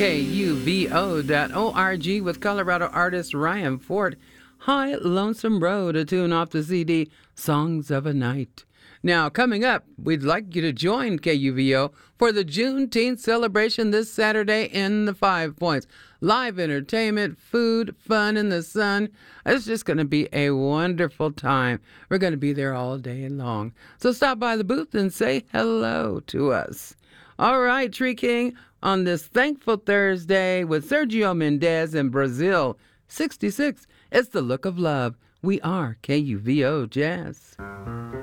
KUVO.org with Colorado artist Ryan Ford. High Lonesome Road, a tune off the CD Songs of a Night. Now, coming up, we'd like you to join KUVO for the Juneteenth celebration this Saturday in the Five Points. Live entertainment, food, fun in the sun. It's just going to be a wonderful time. We're going to be there all day long. So stop by the booth and say hello to us. All right, Tree King, on this thankful Thursday with Sergio Mendez in Brazil, 66. It's the look of love. We are KUVO Jazz.